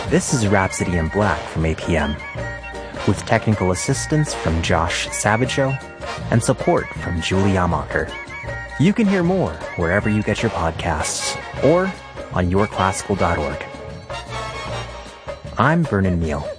This is Rhapsody in Black from APM, with technical assistance from Josh Savageau and support from Julie Amacher. You can hear more wherever you get your podcasts or on yourclassical.org. I'm Vernon Neal.